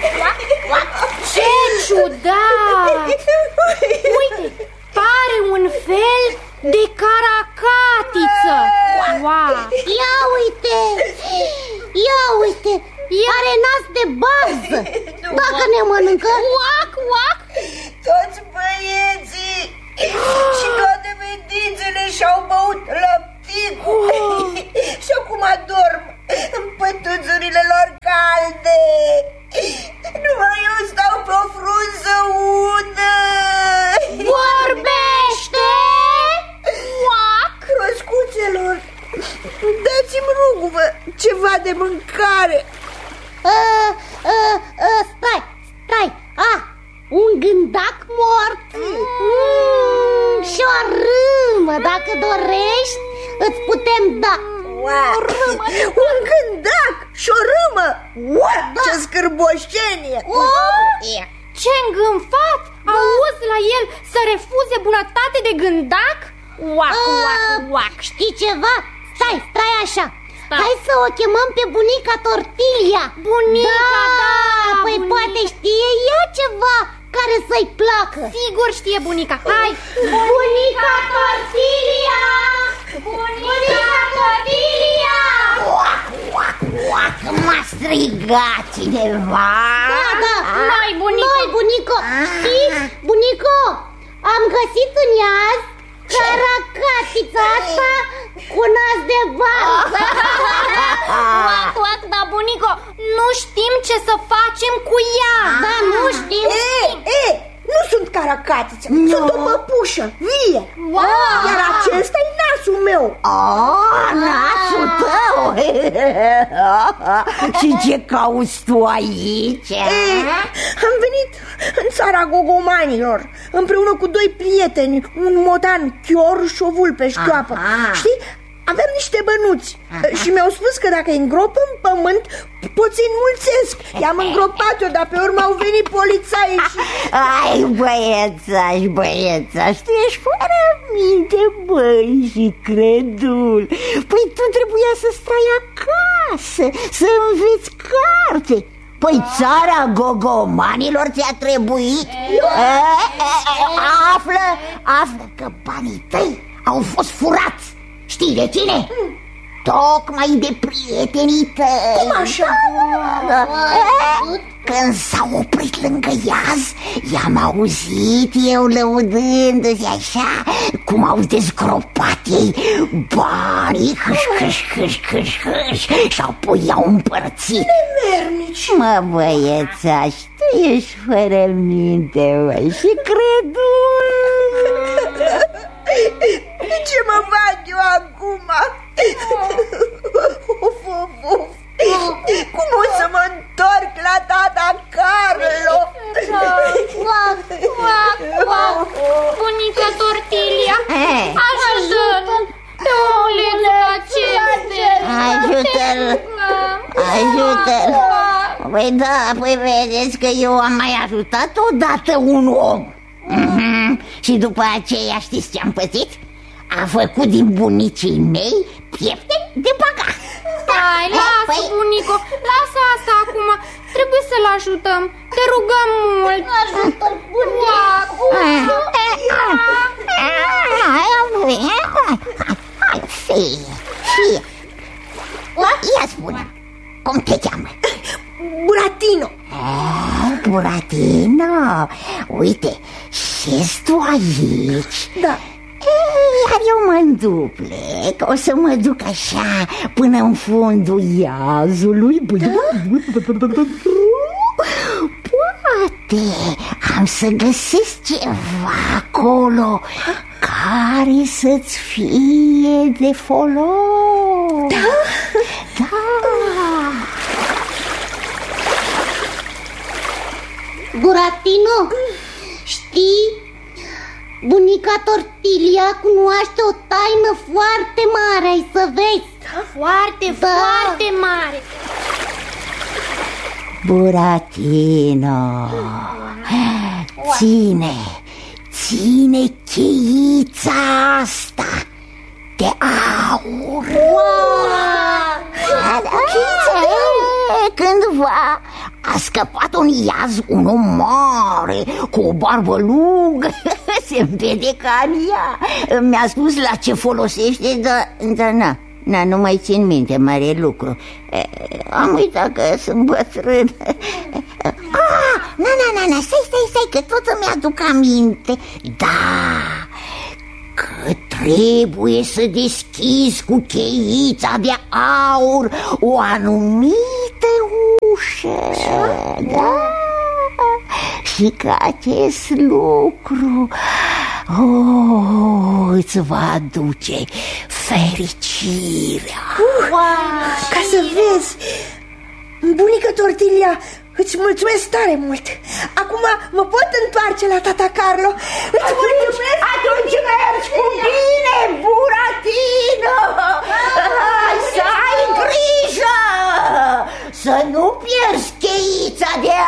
Ce ciudat! Uite, pare un fel de caracatiță. Wow. Ia uite! Are nas de bază. Dacă ne mănâncă, Uac. Toți băieții și toate fetițele și-au băut lăpticul și acum adorm în pătuțurile lor calde. Numai eu stau pe o frunză udă. Vorbește! Uac! Croscuțelor, dați-mi, ruguvă, ceva de mâncare. Stai. Un gândac mort și o râmă. Dacă dorești, îți putem da. Un gândac și o râmă. Ce scârboșenie. Ce îngânfat! Auzi la el să refuze bunătate de gândac? Uac. Știi ceva? Stai așa. Hai să o chemăm pe bunica Tortilia. Bunica, da, Păi bunica. poate știe ea ceva care să-i placă. Sigur știe bunica. Hai! Bunica Tortilia! Bunica Tortilia! M-a strigat cineva. Da, Noi, bunico. Noi, bunico. Știi, bunico, am găsit în iaz caracatița asta cu nas de bază. Uac, da, bunico, nu știm ce să facem cu ea. Da, nu știm. Nu sunt caracatiță, sunt o păpușă vie. Iar acesta e nasul meu. Nasul tău. Și ce cauți tu aici? Am venit în țara gogomanilor împreună cu doi prieteni, un motan chior și o vulpe șchioapă. Știi? Avem niște bănuți și mi-au spus că dacă îi îngrop în pământ pot să-i înmulțesc. I-am îngropat-o, dar pe urmă au venit polițaii și... Ai, băiețaș, tu ești fără minte, băi, și credul. Păi tu trebuia să stai acasă, să înveți carte. Păi țara gogomanilor ți-a trebuit? Află că banii tăi au fost furați. Știi de cine? Tocmai de prietenii tăi. Cum așa? Când s-au oprit lângă iaz, i-am auzit eu lăudându-se așa cum au dezgropat ei banii, hâș, și apoi i-au împărțit. Nemernici. Mă, băiețaș, tu ești fără minte, băi, și credul. Ce mă fac eu acum? Cum o să mă întorc la tata Carlo? Bunica Tortilia, ajută-l pe omulețul acesta. Ajută-l. Păi da, păi vedeți că eu am mai ajutat odată un om. Și după aceea știți ce am pățit? A făcut din bunicii mei piepte de băgat. Hai, lasă, bunico, lasă asta acum. Trebuie să-l ajutăm. Te rugăm mult. Ajută-l, bunico. Fie. Ia spune, cum te cheamă? Buratino. Buratino, uite, șezi tu aici? Da. Iar eu mă înduplec, o să mă duc așa până în fundul iazului. Poate am să găsesc ceva acolo care să-ți fie de folos. Da. Buratino, știi? Bunica Tortilia cunoaște o taină foarte mare, ai să vezi. Foarte mare. Buratino, ține cheița asta de aur. Cândva a scăpat un iaz, un om mare, cu o barbă lungă, se vede ca în ea. Mi-a spus la ce folosește, dar nu mai țin minte mare lucru. Am uitat că sunt bătrân. Stai, că tot îmi aduc aminte. Da, că trebuie să deschizi cu cheița de aur o anumită ușă. Da? Și că acest lucru îți va aduce fericirea. Ca să vezi, bunică Tortilia, îți mulțumesc tare mult. Acum mă pot întoarce la tata Carlo. Îți mulțumesc. Atunci mergi cu bine, Buratino. Să ai grijă să nu pierzi cheița de